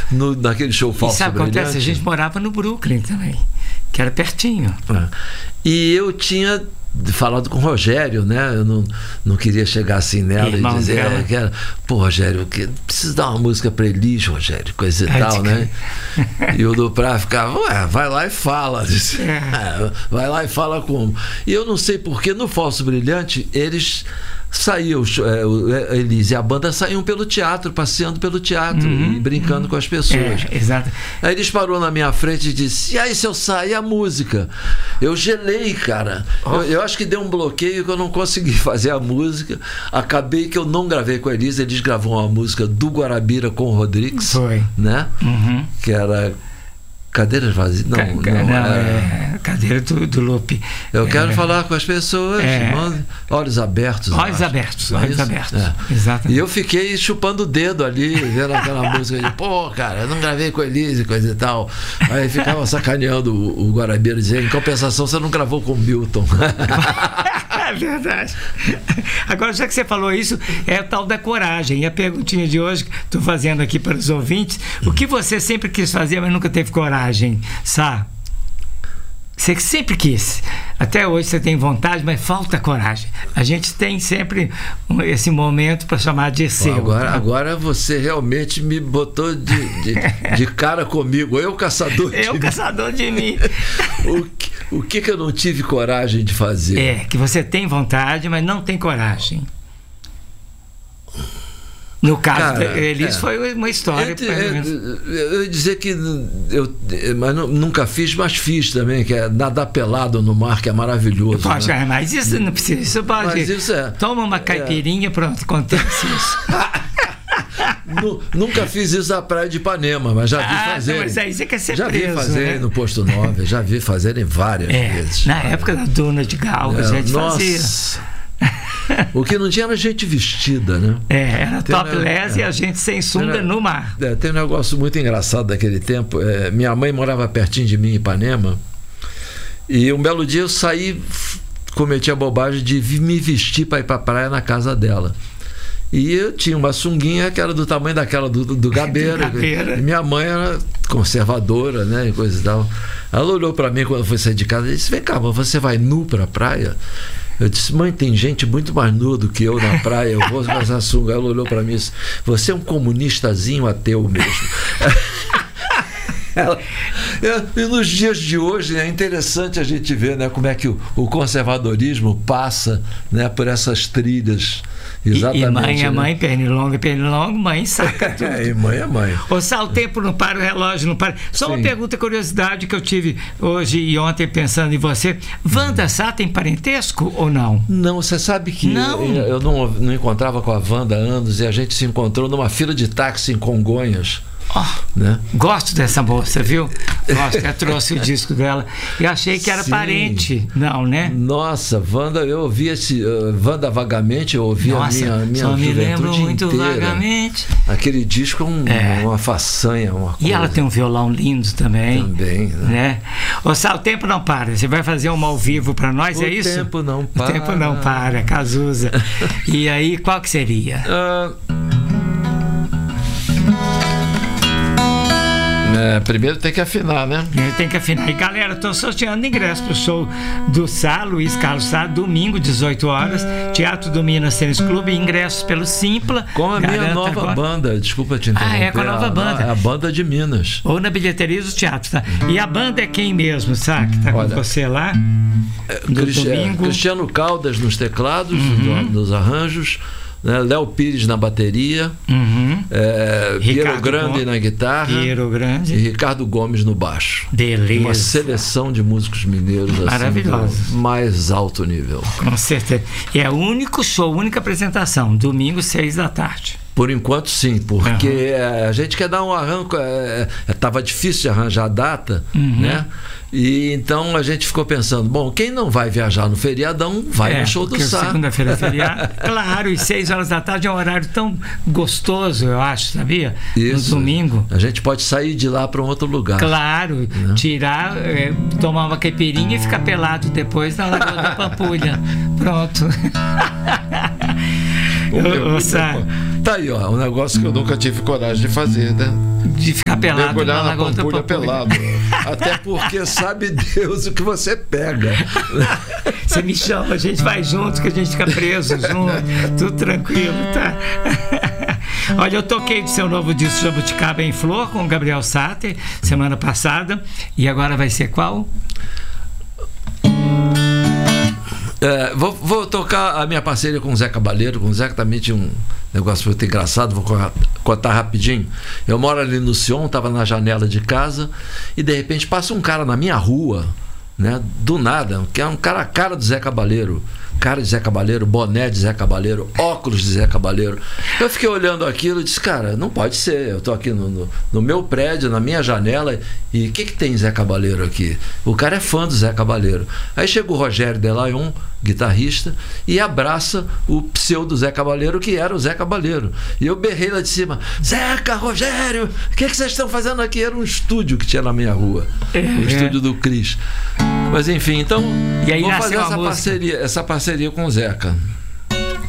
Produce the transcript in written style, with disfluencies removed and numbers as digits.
naquele show Falso Brilhante. E sabe o que acontece? A gente morava no Brooklyn também, que era pertinho. E eu tinha falado com o Rogério, né? Eu não queria chegar assim nela e dizer que era, pô, Rogério, preciso dar uma música pra Elis, Rogério, coisa e tal, né? E o Duprá ficava, vai lá e fala. Vai lá e fala como. E eu não sei porque no Falso Brilhante eles saíam, Elis e a banda saíam pelo teatro, passeando pelo teatro e brincando com as pessoas. Exato. Aí eles parou na minha frente e disse: e aí, se eu sair, a música? Eu gelei, cara. Eu acho que deu um bloqueio que eu não consegui fazer a música. Acabei que eu não gravei com a Elis. Eles gravou uma música do Guarabira com o Rodrigues. Foi. Né? Que era Cadeiras Vazias. Não, Cadeira do Lupe. Eu quero falar com as pessoas. Olhos abertos. Olhos abertos. Exatamente. E eu fiquei chupando o dedo ali, vendo aquela música de, pô, cara, eu não gravei com a Elis e coisa e tal. Aí ficava sacaneando o Guarabira, dizendo, em compensação, você não gravou com o Milton. É verdade. Agora, já que você falou isso, é o tal da coragem. E a perguntinha de hoje, que estou fazendo aqui para os ouvintes, o que você sempre quis fazer, mas nunca teve coragem, sabe? Você sempre quis. Até hoje você tem vontade, mas falta coragem. A gente tem sempre esse momento para chamar de seu. Agora você realmente me botou de cara comigo. Eu, caçador de mim. Caçador de mim. O que eu não tive coragem de fazer? Que você tem vontade, mas não tem coragem. No caso da Elis foi uma história. Eu ia dizer que mas nunca fiz, mas fiz também, que é nadar pelado no mar, que é maravilhoso. Pode, né? Mas isso não precisa. Isso pode. Mas isso toma uma caipirinha, pronto, acontece isso. Nunca fiz isso na praia de Ipanema, mas já vi fazer. Mas aí você quer ser já preso, vi fazer no Posto 9, já vi fazerem várias vezes. Na época da Duna de Galvas, a gente fazia. O que não tinha era gente vestida, né? Era topless e a gente sem sunga no mar. Tem um negócio muito engraçado daquele tempo. Minha mãe morava pertinho de mim em Ipanema, e um belo dia eu saí, cometi a bobagem de me vestir para ir para a praia na casa dela. E eu tinha uma sunguinha que era do tamanho daquela do Gabeira. E minha mãe era conservadora, né? E coisa e tal. Ela olhou para mim quando foi sair de casa e disse: vem cá, você vai nu para a praia? Eu disse: mãe, tem gente muito mais nua do que eu na praia, eu vou usar sunga. Ela olhou para mim e disse: você é um comunistazinho ateu mesmo. E nos dias de hoje é interessante a gente ver, né, como é que o conservadorismo passa, né, por essas trilhas. Exatamente. E mãe é mãe, pernilongo, mãe saca tudo. E mãe é mãe. O tempo não para, o relógio não para. Só uma pergunta, curiosidade que eu tive hoje e ontem pensando em você. Wanda Sá tem parentesco ou não? Não, você sabe que eu não encontrava com a Wanda há anos, e a gente se encontrou numa fila de táxi em Congonhas. Né? Gosto dessa moça, viu? Gosto, eu trouxe o disco dela e achei que era parente. Não, né? Nossa, Wanda, eu ouvi Wanda vagamente, eu ouvi a minha só me lembro muito inteira. Vagamente. Aquele disco é uma façanha, uma coisa. E ela tem um violão lindo também. Também, né? O tempo não para. Você vai fazer uma ao vivo para nós, é isso? O tempo não para. O tempo não para, Cazuza. E aí, qual que seria? Primeiro tem que afinar, né? Tem que afinar. E galera, estou sorteando ingresso para o show do Sá, Luiz Carlos Sá, domingo, 18 horas, Teatro do Minas Tênis Clube, ingressos pelo Simpla. Com a minha nova banda, desculpa te interromper. Com a nova banda. A banda de Minas. Ou na bilheteria do teatro, tá? E a banda é quem mesmo, sabe? Que tá com você lá? Domingo. Cristiano Caldas nos teclados, nos arranjos. Léo Pires na bateria, Piero Grande Gomes na guitarra, e Ricardo Gomes no baixo. Beleza. Uma seleção de músicos mineiros maravilhosos, assim, do mais alto nível. Com certeza. E é o único show, única apresentação, domingo, 6 da tarde. Por enquanto, sim, porque a gente quer dar um arranco. Estava difícil de arranjar a data, né? E então a gente ficou pensando: bom, quem não vai viajar no feriadão vai no show do Sá. Segunda-feira é feriado. Claro, e 6 horas da tarde é um horário tão gostoso, eu acho, sabia? Isso. No domingo. A gente pode sair de lá para um outro lugar. Claro, tirar, tomar uma caipirinha e ficar pelado depois na Lagoa da Pampulha. Pronto. Tá aí, um negócio que eu nunca tive coragem de fazer, né? de ficar pelado. Mergulhar na Pampulha pelado. Até porque sabe Deus o que você pega. Você me chama, a gente vai junto, que a gente fica preso junto, tudo tranquilo, tá? Olha, eu toquei do seu novo disco Jabuticaba em Flor com o Gabriel Sater semana passada, e agora vai ser qual? Vou tocar a minha parceria com o Zé Cabaleiro. Com o Zé, que também tinha um negócio muito engraçado, vou contar rapidinho. Eu moro ali no Sion, estava na janela de casa, e de repente passa um cara na minha rua, né, do nada, que é um cara do Zé Cabaleiro, cara de Zé Cabaleiro, boné de Zé Cabaleiro, óculos de Zé Cabaleiro. Eu fiquei olhando aquilo e disse, cara, não pode ser, eu estou aqui no meu prédio, na minha janela, e o que tem Zé Cabaleiro aqui? O cara é fã do Zé Cabaleiro. Aí chega o Rogério Delayon, guitarrista, e abraça o pseudo Zé Cabaleiro, que era o Zé Cabaleiro. E eu berrei lá de cima, Zeca, Rogério, o que vocês estão fazendo aqui? Era um estúdio que tinha na minha rua, o estúdio do Cris. Mas enfim, então e aí vou fazer essa parceria com o Zeca.